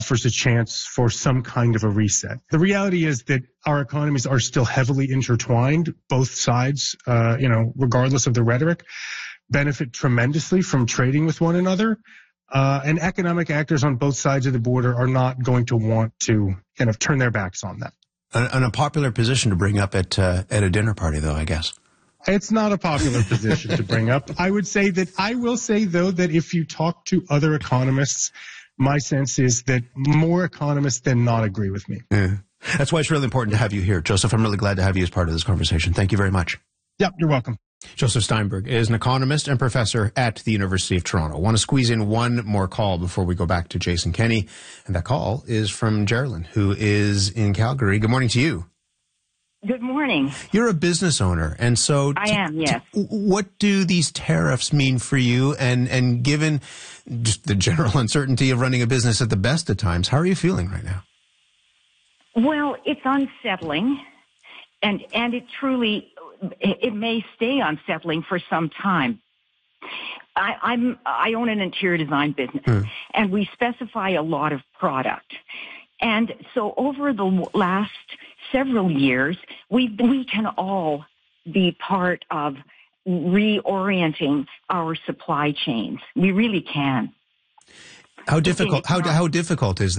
offers a chance for some kind of a reset. The reality is that our economies are still heavily intertwined. Both sides, regardless of the rhetoric, benefit tremendously from trading with one another. And economic actors on both sides of the border are not going to want to kind of turn their backs on that. An unpopular position to bring up at a dinner party, though, I guess. It's not a popular position to bring up. I will say, though, that if you talk to other economists, my sense is that more economists than not agree with me. Yeah. That's why it's really important to have you here. Joseph, I'm really glad to have you as part of this conversation. Thank you very much. Yep, you're welcome. Joseph Steinberg is an economist and professor at the University of Toronto. I want to squeeze in one more call before we go back to Jason Kenney. And that call is from Geraldine, who is in Calgary. Good morning to you. Good morning. You're a business owner, and so I am, yes. What do these tariffs mean for you? And given just the general uncertainty of running a business at the best of times, how are you feeling right now? Well, it's unsettling, and it may stay unsettling for some time. I own an interior design business, and we specify a lot of product. And so over the last several years, we can all be part of reorienting our supply chains. We really can. How difficult is